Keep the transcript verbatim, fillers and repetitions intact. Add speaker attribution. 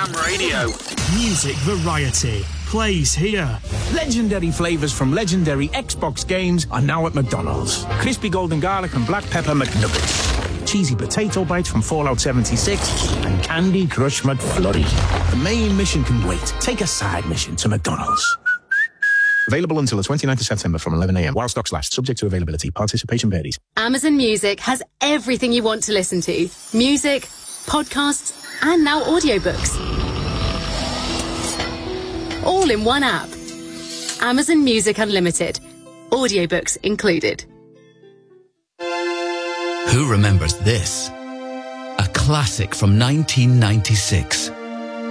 Speaker 1: Ham Radio.
Speaker 2: Music variety plays here.
Speaker 3: Legendary flavours from legendary Xbox games are now at McDonald's. Crispy golden garlic and black pepper McNuggets. Cheesy potato bites from Fallout seventy-six. And Candy Crush McFlurry. The main mission can wait. Take a side mission to McDonald's. Available until the twenty-ninth of September from eleven a m while stocks last. Subject to availability. Participation varies.
Speaker 4: Amazon Music has everything you want to listen to. Music, podcasts, and now audiobooks. All in one app. Amazon Music Unlimited. Audiobooks included.
Speaker 5: Who remembers this? A classic from nineteen ninety-six.